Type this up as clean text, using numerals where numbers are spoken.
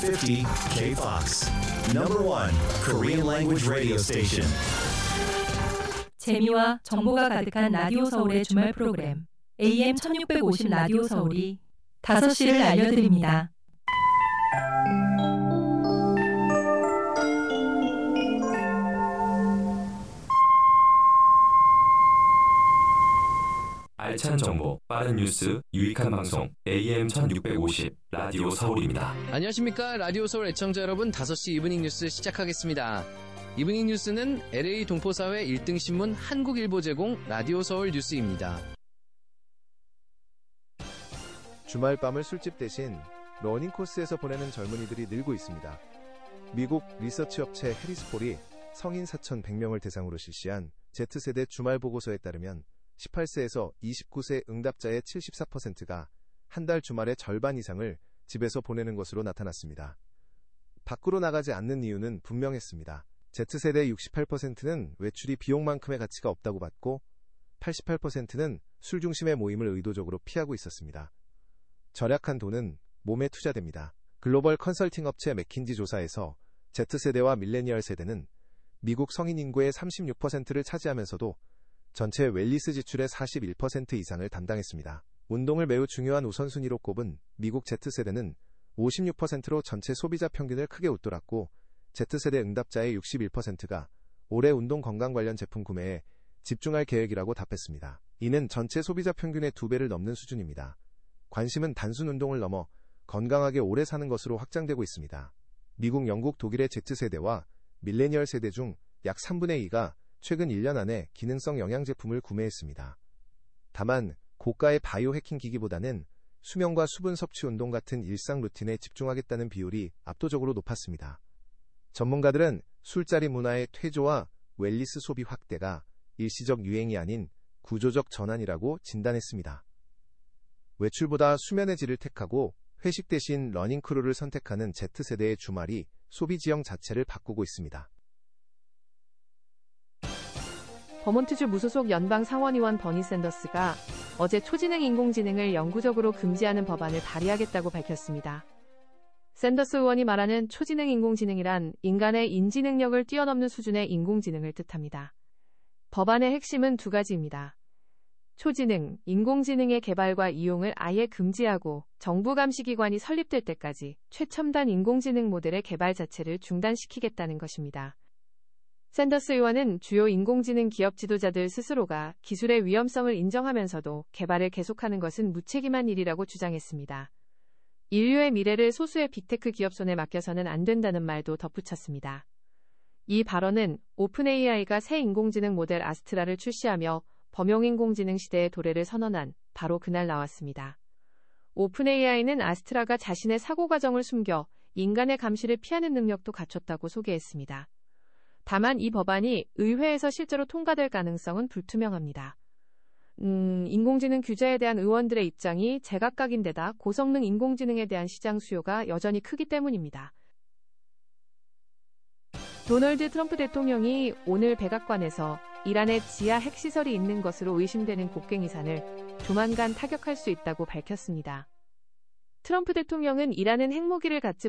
50 K-FOX. Number 1 Korean language radio station. 재미와 정보가 가득한 라디오 서울의 주말 프로그램 AM 1650 라디오 서울이 5시를 알려드립니다. 알찬 정보, 빠른 뉴스, 유익한 방송 AM 1650 라디오 서울입니다. 안녕하십니까. 라디오 서울 애청자 여러분, 5시 이브닝 뉴스 시작하겠습니다. 이브닝 뉴스는 LA 동포사회 1등 신문 한국일보 제공 라디오 서울 뉴스입니다. 주말 밤을 술집 대신 러닝 코스에서 보내는 젊은이들이 늘고 있습니다. 미국 리서치 업체 해리스폴이 성인 4,100명을 대상으로 실시한 Z세대 주말 보고서에 따르면 18세에서 29세 응답자의 74%가 한 달 주말의 절반 이상을 집에서 보내는 것으로 나타났습니다. 밖으로 나가지 않는 이유는 분명했습니다. Z세대 68%는 외출이 비용만큼의 가치가 없다고 봤고 88%는 술 중심의 모임을 의도적으로 피하고 있었습니다. 절약한 돈은 몸에 투자됩니다. 글로벌 컨설팅 업체 맥킨지 조사에서 Z세대와 밀레니얼 세대는 미국 성인 인구의 36%를 차지하면서도 전체 웰니스 지출의 41% 이상을 담당했습니다. 운동을 매우 중요한 우선순위로 꼽은 미국 Z세대는 56%로 전체 소비자 평균을 크게 웃돌았고 Z세대 응답자의 61%가 올해 운동 건강 관련 제품 구매에 집중할 계획이라고 답했습니다. 이는 전체 소비자 평균의 2배를 넘는 수준입니다. 관심은 단순 운동을 넘어 건강하게 오래 사는 것으로 확장되고 있습니다. 미국, 영국, 독일의 Z세대와 밀레니얼 세대 중 약 3분의 2가 최근 1년 안에 기능성 영양 제품을 구매했습니다. 다만 고가의 바이오 해킹 기기보다는 수면과 수분 섭취 운동 같은 일상 루틴에 집중하겠다는 비율이 압도적으로 높았습니다. 전문가들은 술자리 문화의 퇴조와 웰니스 소비 확대가 일시적 유행이 아닌 구조적 전환이라고 진단했습니다. 외출보다 수면의 질을 택하고 회식 대신 러닝크루를 선택하는 Z세대의 주말이 소비 지형 자체를 바꾸고 있습니다. 버몬트주 무소속 연방 상원의원 버니 샌더스가 어제 초지능 인공지능을 영구적으로 금지하는 법안을 발의하겠다고 밝혔습니다. 샌더스 의원이 말하는 초지능 인공지능이란 인간의 인지 능력을 뛰어넘는 수준의 인공지능을 뜻합니다. 법안의 핵심은 2가지입니다. 초지능, 인공지능의 개발과 이용을 아예 금지하고 정부 감시기관이 설립될 때까지 최첨단 인공지능 모델의 개발 자체를 중단시키겠다는 것입니다. 샌더스 의원은 주요 인공지능 기업 지도자들 스스로가 기술의 위험성을 인정하면서도 개발을 계속하는 것은 무책임한 일이라고 주장했습니다. 인류의 미래를 소수의 빅테크 기업 손에 맡겨서는 안 된다는 말도 덧붙였습니다. 이 발언은 오픈 AI가 새 인공지능 모델 아스트라를 출시하며 범용인공지능 시대의 도래를 선언한 바로 그날 나왔습니다. 오픈 AI는 아스트라가 자신의 사고 과정을 숨겨 인간의 감시를 피하는 능력도 갖췄다고 소개했습니다. 다만 이 법안이 의회에서 실제로 통과될 가능성은 불투명합니다. 인공지능 규제에 대한 의원들의 입장이 제각각인데다 고성능 인공지능에 대한 시장 수요가 여전히 크기 때문입니다. 도널드 트럼프 대통령이 오늘 백악관에서 이란의 지하 핵시설이 있는 것으로 의심되는 곡괭이산을 조만간 타격할 수 있다고 밝혔습니다. 트럼프 대통령은 이란은 핵무기를 갖지